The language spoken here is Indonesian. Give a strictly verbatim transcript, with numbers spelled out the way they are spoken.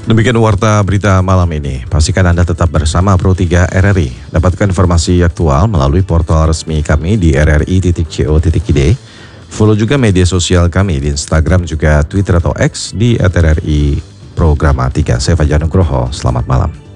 Demikian warta berita malam ini. Pastikan Anda tetap bersama Pro tiga R R I. Dapatkan informasi aktual melalui portal resmi kami di r r i titik co titik i d. Follow juga media sosial kami di Instagram juga Twitter atau X di at r r i programa tiga. Saya Fajar Nugroho. Selamat malam.